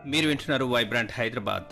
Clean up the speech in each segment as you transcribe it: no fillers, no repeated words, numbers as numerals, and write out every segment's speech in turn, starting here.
మీరు వింటున్నారు వైబ్రాంట్ హైదరాబాద్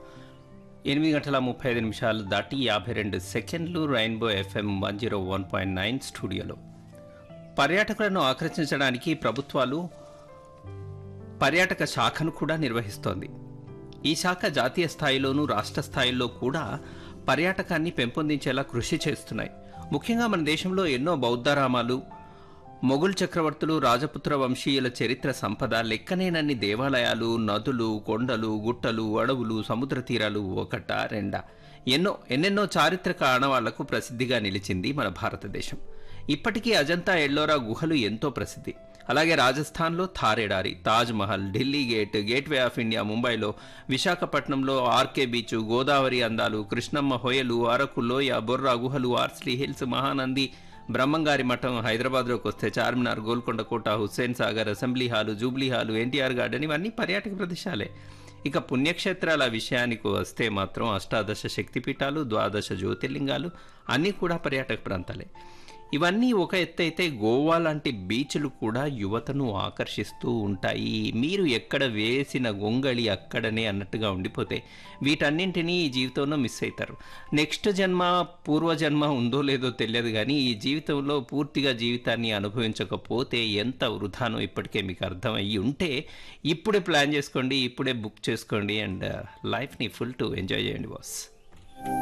8:35 దాటి 52 సెకండ్లు రెయిన్బో ఎఫ్ఎం 101.9 స్టూడియోలో పర్యాటకులను ఆకర్షించడానికి ప్రభుత్వాలు పర్యాటక శాఖను కూడా నిర్వహిస్తోంది. ఈ శాఖ జాతీయ స్థాయిలోనూ రాష్ట్ర స్థాయిలో కూడా పర్యాటకాన్ని పెంపొందించేలా కృషి చేస్తున్నాయి. ముఖ్యంగా మన దేశంలో ఎన్నో బౌద్ధరామాలు, మొఘల్ చక్రవర్తులు, రాజపుత్ర వంశీయుల చరిత్ర సంపద, లెక్కనేనన్ని దేవాలయాలు, నదులు, కొండలు, గుట్టలు, అడవులు, సముద్ర తీరాలు ఒకటా రెండా ఎన్నెన్నో చారిత్రక ఆనవాళ్లకు ప్రసిద్ధిగా నిలిచింది మన భారతదేశం. ఇప్పటికీ అజంతా ఎల్లోరా గుహలు ఎంతో ప్రసిద్ధి. అలాగే రాజస్థాన్లో థారెడారి, Taj Mahal, Delhi gate, gateway of India ముంబైలో, విశాఖపట్నంలో ఆర్కే బీచ్, గోదావరి అందాలు, కృష్ణమ్మ హొయలు, అరకు లోయ, బొర్రా గుహలు, ఆర్స్లీ హిల్స్, మహానంది, బ్రహ్మంగారి మఠం, హైదరాబాద్లోకి వస్తే చార్మినార్, గోల్కొండ కోట, Hussain Sagar, assembly hall, Jubilee hall, NTR garden ఇవన్నీ పర్యాటక ప్రదేశాలే. ఇక పుణ్యక్షేత్రాల విషయానికి వస్తే మాత్రం అష్టాదశ శక్తిపీఠాలు, ద్వాదశ జ్యోతిర్లింగాలు అన్నీ కూడా పర్యాటక ప్రాంతాలే. ఇవన్నీ ఒక ఎత్తైతే గోవా లాంటి బీచ్లు కూడా యువతను ఆకర్షిస్తూ ఉంటాయి. మీరు ఎక్కడ వేసిన గొంగళి అక్కడనే అన్నట్టుగా ఉండిపోతే వీటన్నింటినీ ఈ జీవితంలో మిస్ అవుతారు. నెక్స్ట్ జన్మ, పూర్వజన్మ ఉందో లేదో తెలియదు, కానీ ఈ జీవితంలో పూర్తిగా జీవితాన్ని అనుభవించకపోతే ఎంత వృధానో ఇప్పటికే మీకు అర్థమయ్యి ఉంటే ఇప్పుడే ప్లాన్ చేసుకోండి, ఇప్పుడే బుక్ చేసుకోండి అండ్ లైఫ్ని ఫుల్ టు ఎంజాయ్ చేయండి బాస్.